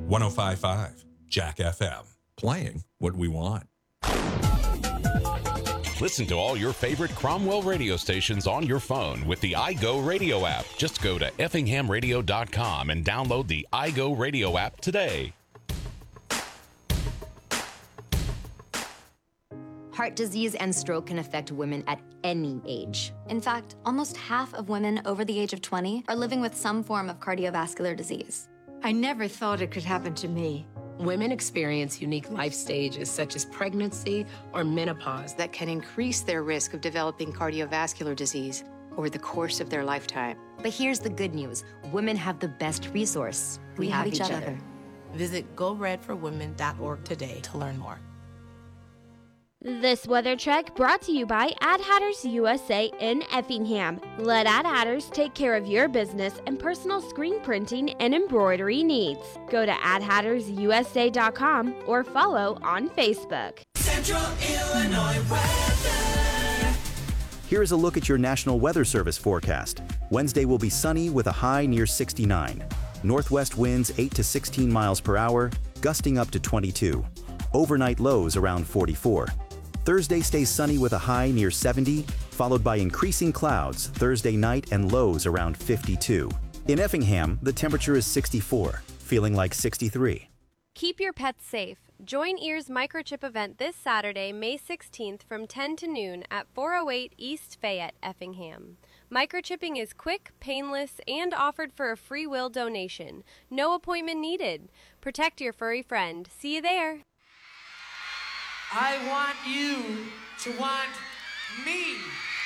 105.5 Jack FM. Playing what we want. Listen to all your favorite Cromwell radio stations on your phone with the iGo Radio app. Just go to effinghamradio.com and download the iGo Radio app today. Heart disease and stroke can affect women at any age. In fact, almost half of women over the age of 20 are living with some form of cardiovascular disease. I never thought it could happen to me. Women experience unique life stages such as pregnancy or menopause that can increase their risk of developing cardiovascular disease over the course of their lifetime. But here's the good news. Women have the best resource. We have each other. Visit GoRedForWomen.org today to learn more. This weather check brought to you by Ad Hatters USA in Effingham. Let Ad Hatters take care of your business and personal screen printing and embroidery needs. Go to adhattersusa.com or follow on Facebook. Central Illinois weather. Here's a look at your National Weather Service forecast. Wednesday will be sunny with a high near 69. Northwest winds 8 to 16 miles per hour, gusting up to 22. Overnight lows around 44. Thursday stays sunny with a high near 70, followed by increasing clouds Thursday night and lows around 52. In Effingham, the temperature is 64, feeling like 63. Keep your pets safe. Join EAR's microchip event this Saturday, May 16th from 10 to noon at 408 East Fayette, Effingham. Microchipping is quick, painless, and offered for a free will donation. No appointment needed. Protect your furry friend. See you there. I want you to want me.